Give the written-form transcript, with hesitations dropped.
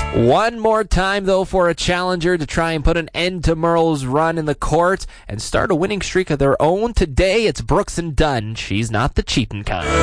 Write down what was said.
One more time, though, for a challenger to try and put an end to Merle's run in the court and start a winning streak of their own. Today, it's Brooks and Dunn. She's not the cheating kind.